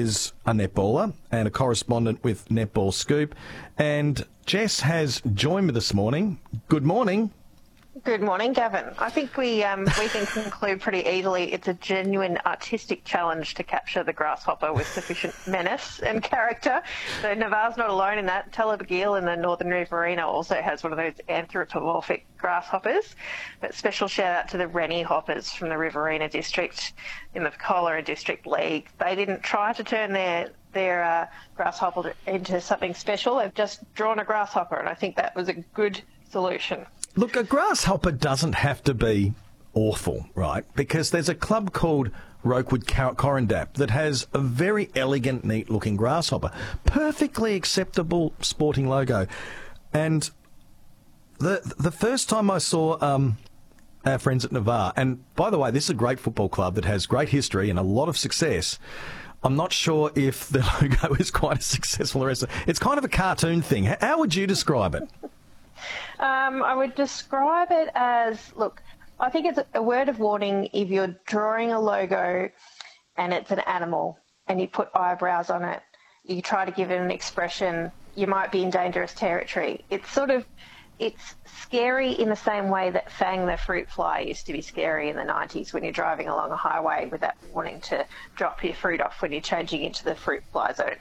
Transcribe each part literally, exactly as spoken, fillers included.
is a netballer and a correspondent with Netball Scoop. And Jess has joined me this morning. Good morning. Good morning, Gavin. I think we um, we can conclude pretty easily it's a genuine artistic challenge to capture the grasshopper with sufficient menace and character. So Navarre's not alone in that. Telebagil in the Northern Riverina also has one of those anthropomorphic grasshoppers. But special shout out to the Rennie Hoppers from the Riverina district in the Cholera District League. They didn't try to turn their their uh, grasshopper into something special. They've just drawn a grasshopper, and I think that was a good solution. Look, a grasshopper doesn't have to be awful, right? Because there's a club called Rokewood Corindap that has a very elegant, neat-looking grasshopper. Perfectly acceptable sporting logo. And the the first time I saw um, our friends at Navarre, and by the way, this is a great football club that has great history and a lot of success. I'm not sure if the logo is quite as successful as the rest. It's kind of a cartoon thing. How would you describe it? Um, I would describe it as, look, I think it's a word of warning if you're drawing a logo and it's an animal and you put eyebrows on it, you try to give it an expression, you might be in dangerous territory. It's sort of, it's scary in the same way that Fang the fruit fly used to be scary in the nineties when you're driving along a highway without wanting to drop your fruit off when you're changing into the fruit fly zone.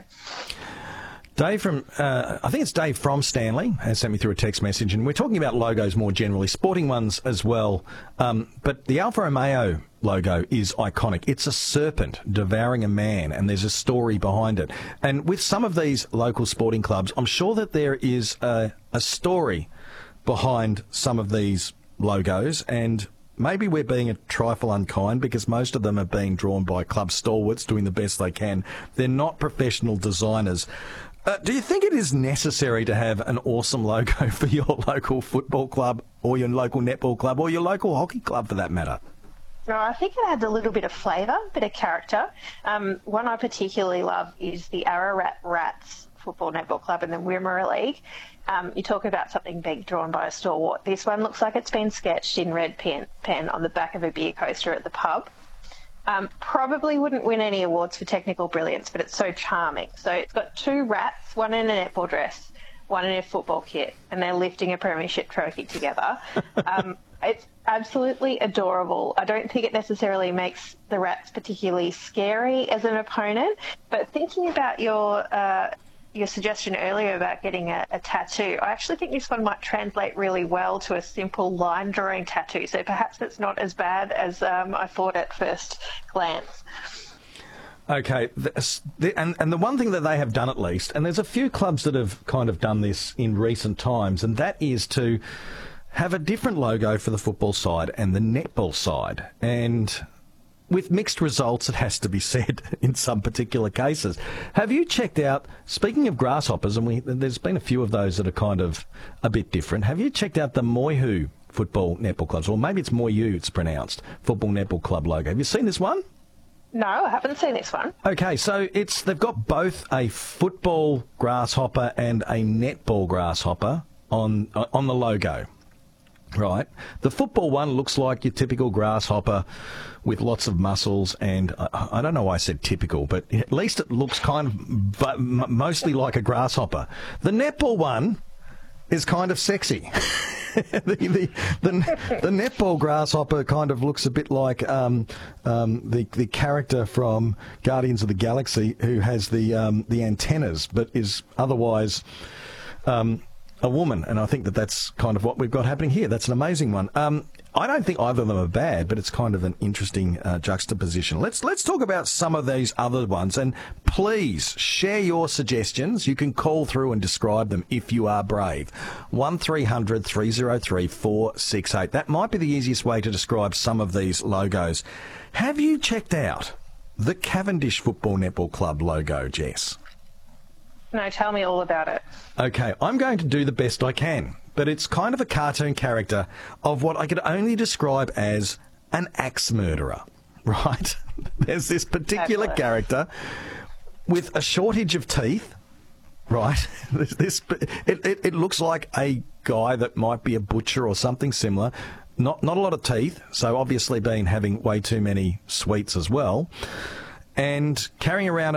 Dave from, uh, I think it's Dave from Stanley, has sent me through a text message, and we're talking about logos more generally, sporting ones as well. Um, but the Alfa Romeo logo is iconic. It's a serpent devouring a man, and there's a story behind it. And with some of these local sporting clubs, I'm sure that there is a, a story behind some of these logos, and maybe we're being a trifle unkind because most of them are being drawn by club stalwarts doing the best they can. They're not professional designers. Uh, do you think it is necessary to have an awesome logo for your local football club or your local netball club or your local hockey club for that matter? No, I think it adds a little bit of flavour, a bit of character. Um, one I particularly love is the Ararat Rats Football Netball Club in the Wimmera League. Um, you talk about something being drawn by a stalwart. This one looks like it's been sketched in red pen, pen on the back of a beer coaster at the pub. Um, probably wouldn't win any awards for technical brilliance, but it's so charming. So it's got two rats, one in a netball dress, one in a football kit, and they're lifting a premiership trophy together. Um, it's absolutely adorable. I don't think it necessarily makes the rats particularly scary as an opponent, but thinking about your uh, your suggestion earlier about getting a, a tattoo, I actually think this one might translate really well to a simple line drawing tattoo. So perhaps it's not as bad as um, I thought at first glance. Okay, the, the, and, and the one thing that they have done at least, and there's a few clubs that have kind of done this in recent times, and that is to have a different logo for the football side and the netball side. And with mixed results, it has to be said, in some particular cases. Have you checked out, speaking of grasshoppers, and we, there's been a few of those that are kind of a bit different, have you checked out the Moyhu Football Netball Clubs, or maybe it's Moyhu it's pronounced, Football Netball Club logo? Have you seen this one? No, I haven't seen this one. Okay, so it's they've got both a football grasshopper and a netball grasshopper on on the logo. Right. The football one looks like your typical grasshopper with lots of muscles, and I, I don't know why I said typical, but at least it looks kind of but mostly like a grasshopper. The netball one is kind of sexy. the, the, the, the netball grasshopper kind of looks a bit like um, um, the the character from Guardians of the Galaxy who has the um, the antennas, but is otherwise Um, a woman, and I think that that's kind of what we've got happening here. That's an amazing one. Um, I don't think either of them are bad, but it's kind of an interesting uh, juxtaposition. Let's let's talk about some of these other ones, and please share your suggestions. You can call through and describe them if you are brave. one three hundred three oh three four six eight. That might be the easiest way to describe some of these logos. Have you checked out the Cavendish Football Netball Club logo, Jess? No, tell me all about it. Okay, I'm going to do the best I can, but it's kind of a cartoon character of what I could only describe as an axe murderer, right? There's this particular Excellent. character with a shortage of teeth, right? This, this it, it, it looks like a guy that might be a butcher or something similar. Not not a lot of teeth, so obviously been having way too many sweets as well, and carrying around